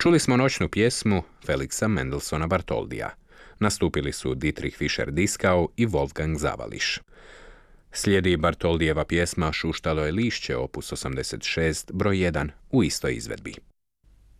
Čuli smo noćnu pjesmu Felixa Mendelssohna Bartholdija. Nastupili su Dietrich Fischer-Dieskau i Wolfgang Zawalisch. Slijedi Bartholdijeva pjesma Šuštalo je lišće, opus 86, broj 1, u istoj izvedbi.